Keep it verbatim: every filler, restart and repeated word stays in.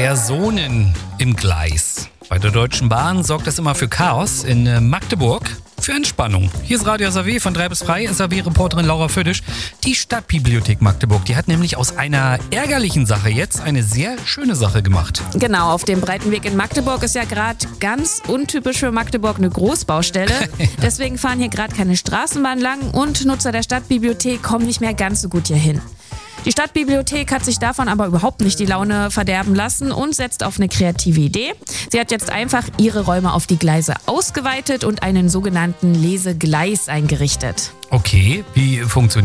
Personen im Gleis. Bei der Deutschen Bahn sorgt das immer für Chaos. In Magdeburg für Entspannung. Hier ist Radio S A W von drei bis frei, S A W-Reporterin Laura Födisch. Die Stadtbibliothek Magdeburg, die hat nämlich aus einer ärgerlichen Sache jetzt eine sehr schöne Sache gemacht. Genau, auf dem Breitenweg in Magdeburg ist ja gerade ganz untypisch für Magdeburg eine Großbaustelle. Deswegen fahren hier gerade keine Straßenbahn lang und Nutzer der Stadtbibliothek kommen nicht mehr ganz so gut hier hin. Die Stadtbibliothek hat sich davon aber überhaupt nicht die Laune verderben lassen und setzt auf eine kreative Idee. Sie hat jetzt einfach ihre Räume auf die Gleise ausgeweitet und einen sogenannten Lesegleis eingerichtet. Okay, wie funktioniert